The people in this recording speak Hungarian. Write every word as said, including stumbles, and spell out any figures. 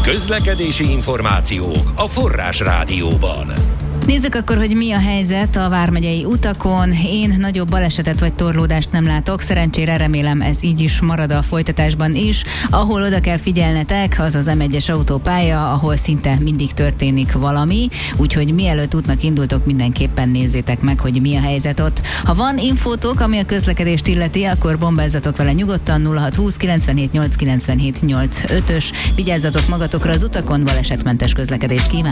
Közlekedési információk a Forrás Rádióban. Nézzük akkor, hogy mi a helyzet a vármegyei utakon. Én nagyobb balesetet vagy torlódást nem látok, szerencsére remélem ez így is marad a folytatásban is. Ahol oda kell figyelnetek, az az em egyes autópálya, ahol szinte mindig történik valami, úgyhogy mielőtt útnak indultok, mindenképpen nézzétek meg, hogy mi a helyzet ott. Ha van infótok, ami a közlekedést illeti, akkor bombázzatok vele nyugodtan nulla hat húsz kilencvenhét nyolc kilencvenhét nyolc ötös. Vigyázzatok magatokra az utakon, balesetmentes közlekedést kívánok.